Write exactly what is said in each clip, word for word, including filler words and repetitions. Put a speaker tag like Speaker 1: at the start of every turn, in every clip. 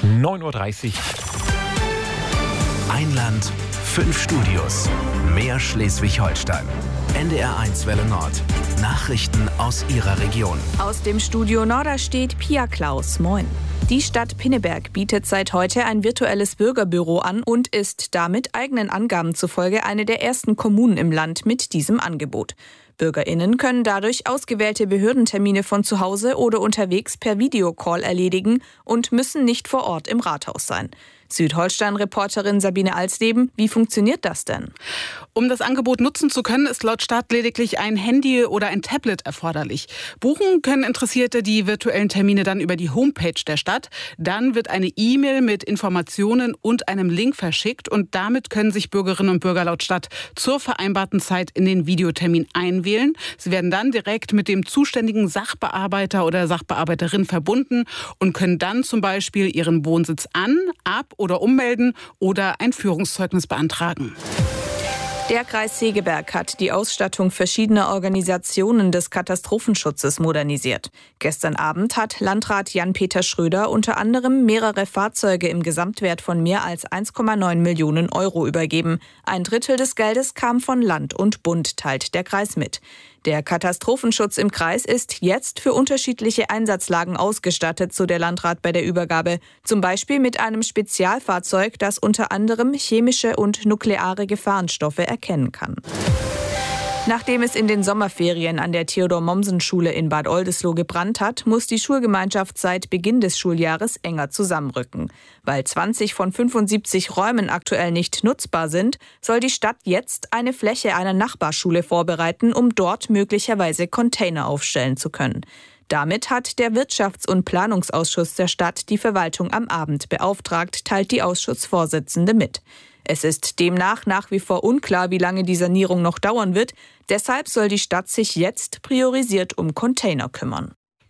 Speaker 1: neun Uhr dreißig.
Speaker 2: Ein Land, fünf Studios, mehr Schleswig-Holstein. N D R eins Welle Nord. Nachrichten aus Ihrer Region.
Speaker 3: Aus dem Studio Norderstedt Pia Klaus. Moin. Die Stadt Pinneberg bietet seit heute ein virtuelles Bürgerbüro an und ist damit eigenen Angaben zufolge eine der ersten Kommunen im Land mit diesem Angebot. BürgerInnen können dadurch ausgewählte Behördentermine von zu Hause oder unterwegs per Videocall erledigen und müssen nicht vor Ort im Rathaus sein. Südholstein-Reporterin Sabine Alsleben, wie funktioniert das denn?
Speaker 4: Um das Angebot nutzen zu können, ist laut Stadt lediglich ein Handy oder ein Tablet erforderlich. Buchen können Interessierte die virtuellen Termine dann über die Homepage der Stadt. Dann wird eine E-Mail mit Informationen und einem Link verschickt und damit können sich Bürgerinnen und Bürger laut Stadt zur vereinbarten Zeit in den Videotermin einwählen. Sie werden dann direkt mit dem zuständigen Sachbearbeiter oder Sachbearbeiterin verbunden und können dann zum Beispiel ihren Wohnsitz an, ab oder ummelden oder ein Führungszeugnis beantragen.
Speaker 3: Der Kreis Segeberg hat die Ausstattung verschiedener Organisationen des Katastrophenschutzes modernisiert. Gestern Abend hat Landrat Jan-Peter Schröder unter anderem mehrere Fahrzeuge im Gesamtwert von mehr als eins Komma neun Millionen Euro übergeben. Ein Drittel des Geldes kam von Land und Bund, teilt der Kreis mit. Der Katastrophenschutz im Kreis ist jetzt für unterschiedliche Einsatzlagen ausgestattet, so der Landrat bei der Übergabe. Zum Beispiel mit einem Spezialfahrzeug, das unter anderem chemische und nukleare Gefahrenstoffe erkennen kann. Nachdem es in den Sommerferien an der Theodor-Mommsen-Schule in Bad Oldesloe gebrannt hat, muss die Schulgemeinschaft seit Beginn des Schuljahres enger zusammenrücken. Weil zwanzig von fünfundsiebzig Räumen aktuell nicht nutzbar sind, soll die Stadt jetzt eine Fläche einer Nachbarschule vorbereiten, um dort möglicherweise Container aufstellen zu können. Damit hat der Wirtschafts- und Planungsausschuss der Stadt die Verwaltung am Abend beauftragt, teilt die Ausschussvorsitzende mit. Es ist demnach nach wie vor unklar, wie lange die Sanierung noch dauern wird. Deshalb soll die Stadt sich jetzt priorisiert um Container kümmern.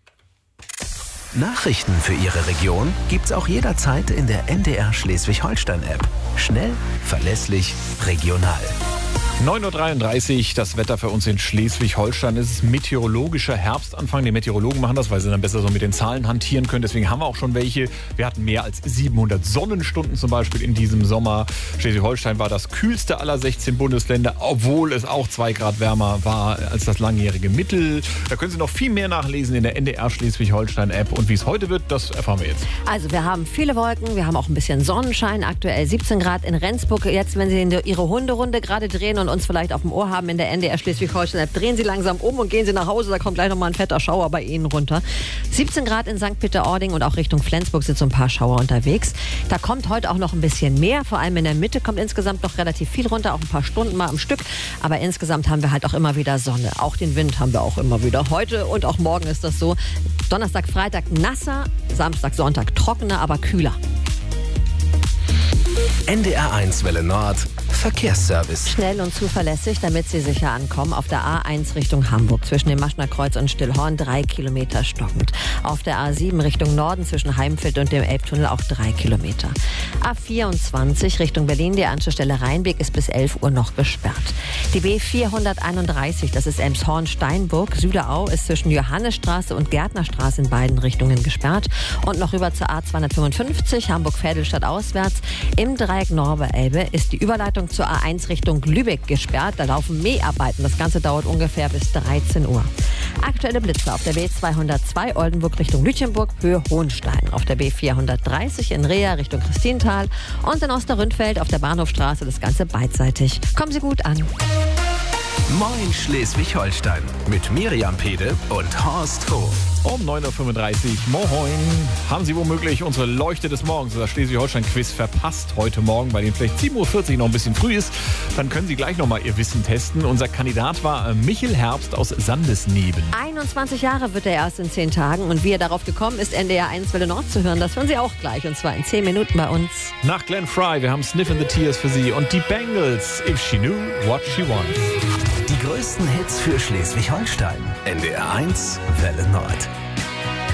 Speaker 2: Nachrichten für Ihre Region gibt's auch jederzeit in der N D R Schleswig-Holstein-App. Schnell, verlässlich, regional.
Speaker 1: neun Uhr dreiunddreißig, das Wetter für uns in Schleswig-Holstein. Es ist meteorologischer Herbstanfang. Die Meteorologen machen das, weil sie dann besser so mit den Zahlen hantieren können. Deswegen haben wir auch schon welche. Wir hatten mehr als siebenhundert Sonnenstunden zum Beispiel in diesem Sommer. Schleswig-Holstein war das kühlste aller sechzehn Bundesländer, obwohl es auch zwei Grad wärmer war als das langjährige Mittel. Da können Sie noch viel mehr nachlesen in der N D R Schleswig-Holstein-App. Und wie es heute wird, das erfahren wir jetzt.
Speaker 5: Also wir haben viele Wolken, wir haben auch ein bisschen Sonnenschein. Aktuell siebzehn Grad in Rendsburg. Jetzt, wenn Sie Ihre Hunderunde gerade drehen und uns vielleicht auf dem Ohr haben in der N D R Schleswig-Holstein-App, drehen Sie langsam um und gehen Sie nach Hause, da kommt gleich nochmal ein fetter Schauer bei Ihnen runter. siebzehn Grad in Sankt Peter-Ording und auch Richtung Flensburg sind so ein paar Schauer unterwegs. Da kommt heute auch noch ein bisschen mehr, vor allem in der Mitte kommt insgesamt noch relativ viel runter, auch ein paar Stunden mal am Stück, aber insgesamt haben wir halt auch immer wieder Sonne. Auch den Wind haben wir auch immer wieder. Heute und auch morgen ist das so. Donnerstag, Freitag nasser, Samstag, Sonntag trockener, aber kühler.
Speaker 2: N D R eins Welle Nord, Verkehrsservice.
Speaker 5: Schnell und zuverlässig, damit Sie sicher ankommen. Auf der A eins Richtung Hamburg zwischen dem Maschner Kreuz und Stillhorn drei Kilometer stockend. Auf der A sieben Richtung Norden zwischen Heimfeld und dem Elbtunnel auch drei Kilometer. A vierundzwanzig Richtung Berlin, die Anschlussstelle Rheinweg ist bis elf Uhr noch gesperrt. Die B vierhunderteinunddreißig, das ist Elmshorn-Steinburg. Süderau ist zwischen Johannesstraße und Gärtnerstraße in beiden Richtungen gesperrt. Und noch rüber zur A zweihundertfünfundfünfzig, Hamburg-Vedelstadt auswärts. Im Dreieck Norbe-Elbe ist die Überleitung zur A eins Richtung Lübeck gesperrt. Da laufen Mäharbeiten. Das Ganze dauert ungefähr bis dreizehn Uhr. Aktuelle Blitze auf der B zweihundertzwei Oldenburg Richtung Lütjenburg, Höhe Hohenstein. Auf der B vierhundertdreißig in Reha Richtung Christintal und in Osterründfeld auf der Bahnhofstraße das Ganze beidseitig. Kommen Sie gut an.
Speaker 2: Moin Schleswig-Holstein mit Miriam Pede und Horst Hof.
Speaker 1: Um neun Uhr fünfunddreißig, moin. Haben Sie womöglich unsere Leuchte des Morgens, das Schleswig-Holstein-Quiz, verpasst heute Morgen, weil Ihnen vielleicht sieben Uhr vierzig noch ein bisschen früh ist? Dann können Sie gleich nochmal Ihr Wissen testen. Unser Kandidat war Michel Herbst aus Sandesneben.
Speaker 5: einundzwanzig Jahre wird er erst in zehn Tagen. Und wie er darauf gekommen ist, N D R eins Welle Nord zu hören, das hören Sie auch gleich. Und zwar in zehn Minuten bei uns.
Speaker 1: Nach Glenn Fry, wir haben Sniff in the Tears für Sie und die Bangles, If She Knew What She Wants.
Speaker 2: Die größten Hits für Schleswig-Holstein. N D R eins Welle Nord.